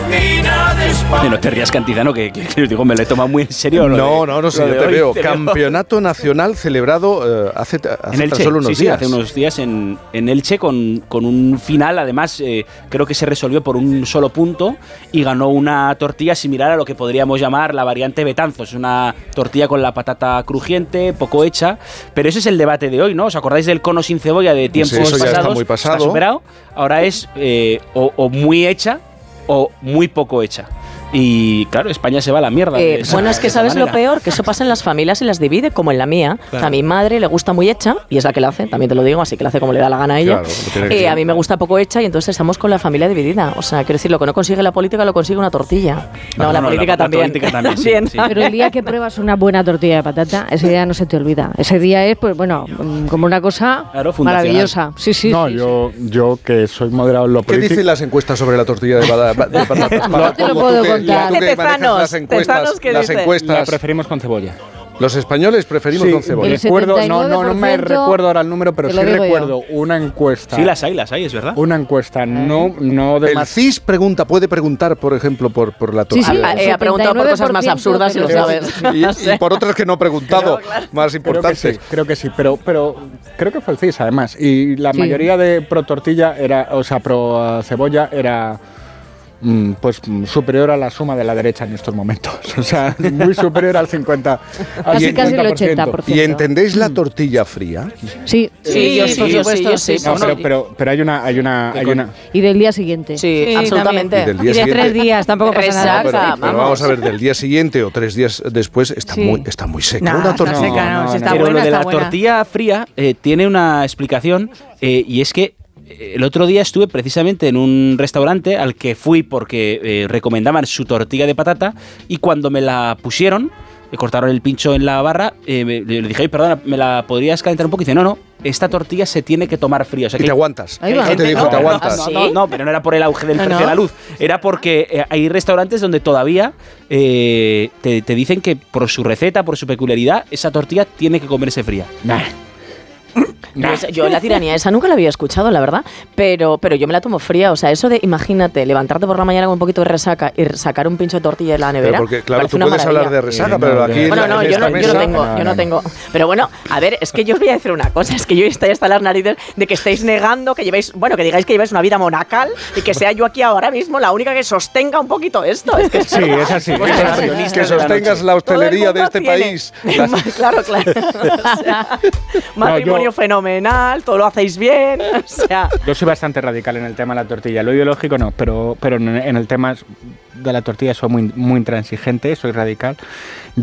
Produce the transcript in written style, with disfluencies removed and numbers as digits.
No te rías, Cantizano, que os digo, me lo he tomado muy en serio. No, sí, yo te veo. Campeonato nacional celebrado hace Elche, solo unos días. Sí, hace unos días en Elche con un final, además, creo que se resolvió por un solo punto y ganó una tortilla similar a lo que podríamos llamar la variante Betanzos, una tortilla con la patata crujiente, poco hecha, pero ese es el debate de hoy, ¿no? ¿Os acordáis del cono sin cebolla de tiempos pasados? Eso ya está muy pasado. Está superado. Ahora es o muy hecha o muy poco hecha. Y claro, España se va a la mierda. Bueno, es que ¿sabes lo peor? Que eso pasa en las familias y las divide, como en la mía. Claro. O sea, a mi madre le gusta muy hecha, y es la que la hace, también te lo digo, así que la hace como le da la gana a ella. Claro, a mí me gusta poco hecha, y entonces estamos con la familia dividida. O sea, quiero decir, lo que no consigue la política lo consigue una tortilla. No, la política también. Sí. Pero el día que pruebas una buena tortilla de patata, ese día no se te olvida. Ese día es, pues bueno, como una cosa maravillosa. Sí. No, yo que soy moderado en lo político. ¿Qué dicen las encuestas sobre la tortilla de patata? No te lo puedo contar. Las encuestas. La preferimos con cebolla. Los españoles preferimos con cebolla. No me recuerdo ahora el número, pero sí recuerdo una encuesta. Sí, las hay, es verdad. Una encuesta, no de el CIS puede preguntar, por ejemplo, por la tortilla. Sí, ha preguntado por cosas más absurdas, si lo sabes. Y por otras que no ha preguntado, más importantes. Creo que sí, pero creo que fue el CIS, además. Y la mayoría de pro tortilla pro cebolla era pues superior a la suma de la derecha en estos momentos. O sea, muy superior al 50%. Casi el 80%. ¿Y entendéis la tortilla fría? Sí, yo sí. No, pero hay una. Y del día siguiente. Sí, absolutamente. Y de 3 días, tampoco pasa nada. Pero vamos a ver, del día siguiente o 3 días después está muy seca una tortilla. Pero lo de la tortilla fría tiene una explicación, y es que el otro día estuve precisamente en un restaurante al que fui porque recomendaban su tortilla de patata, y cuando me la pusieron, me cortaron el pincho en la barra, le dije, oye, perdona, ¿me la podrías calentar un poco? Y dice, no, esta tortilla se tiene que tomar fría. O sea, y te aguantas. Ahí va. Te dijo, te aguantas. No, pero no era por el auge del precio de la luz. Era porque hay restaurantes donde todavía te dicen que por su receta, por su peculiaridad, esa tortilla tiene que comerse fría. Yo la tiranía esa nunca la había escuchado, la verdad, pero yo me la tomo fría. O sea, eso de, imagínate, levantarte por la mañana con un poquito de resaca y sacar un pincho de tortilla de la nevera. Pero porque, claro, tú puedes hablar de resaca, pero aquí bueno, yo no tengo. Pero bueno, a ver, es que yo os voy a decir una cosa, es que yo estoy hasta las narices de que estáis negando que llevéis, que digáis que lleváis una vida monacal y que sea yo aquí ahora mismo la única que sostenga un poquito esto. Es que sí, es así. Que sostengas la hostelería de este país. Claro. O sea, matrimonio fenomenal, todo lo hacéis bien. O sea. Yo soy bastante radical en el tema de la tortilla. Lo ideológico no, pero en el tema de la tortilla soy muy intransigente, soy radical.